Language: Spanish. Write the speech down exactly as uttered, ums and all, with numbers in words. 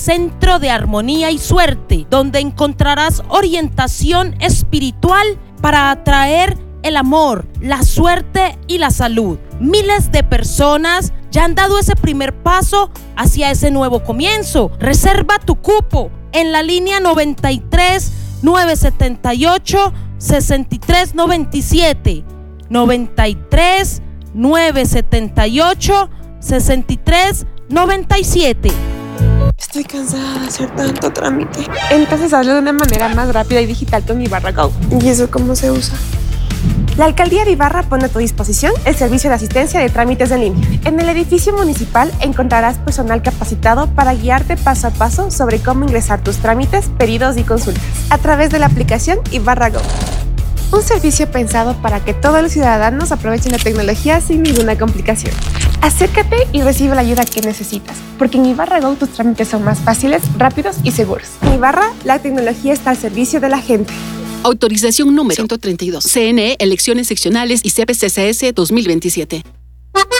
centro de armonía y suerte, donde encontrarás orientación espiritual para atraer el amor, la suerte y la salud. Miles de personas ya han dado ese primer paso hacia ese nuevo comienzo. Reserva tu cupo en la línea noventa y tres, novecientos setenta y ocho, sesenta y tres noventa y siete. noventa y tres, novecientos setenta y ocho, sesenta y tres noventa y siete. Estoy cansada de hacer tanto trámite. Entonces hazlo de una manera más rápida y digital con Ibarra Go. ¿Y eso cómo se usa? La Alcaldía de Ibarra pone a tu disposición el servicio de asistencia de trámites en línea. En el edificio municipal encontrarás personal capacitado para guiarte paso a paso sobre cómo ingresar tus trámites, pedidos y consultas a través de la aplicación Ibarra Go. Un servicio pensado para que todos los ciudadanos aprovechen la tecnología sin ninguna complicación. Acércate y recibe la ayuda que necesitas, porque en Ibarra Go tus trámites son más fáciles, rápidos y seguros. En Ibarra, la tecnología está al servicio de la gente. Autorización número ciento treinta y dos. C N E, Elecciones Seccionales y C P C C S dos mil veintisiete.